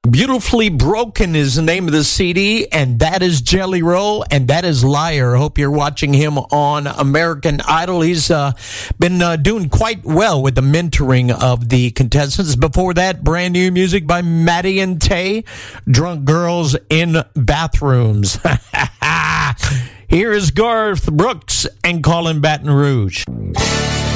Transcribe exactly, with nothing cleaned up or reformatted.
Beautifully Broken is the name of the C D, and that is Jelly Roll, and that is Liar. Hope you're watching him on American Idol. He's uh, been uh, doing quite well with the mentoring of the contestants. Before that, brand new music by Maddie and Tay, Drunk Girls in Bathrooms. Here is Garth Brooks and Colin Baton Rouge.